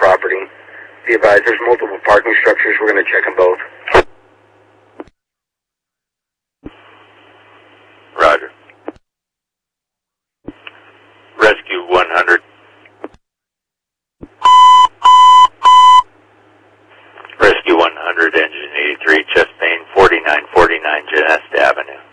property. Be advised, there's multiple parking structures. We're going to check them both. Roger. Rescue 100. Rescue 100, engine 83, chest pain, 4949 Genesta Avenue.